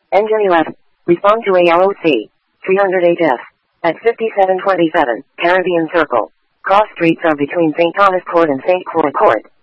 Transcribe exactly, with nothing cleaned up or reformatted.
Engine eleven. Respond to A L O C. three hundred H F. At fifty-seven twenty-seven, Caribbean Circle. Cross streets are between Saint Thomas Court and Saint Croix Court.